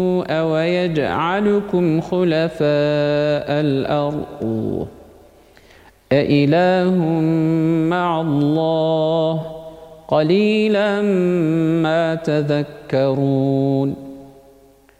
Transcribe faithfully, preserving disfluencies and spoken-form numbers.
أو يجعلكم خلفاء الأرض أإله مع الله قليلا ما تذكرون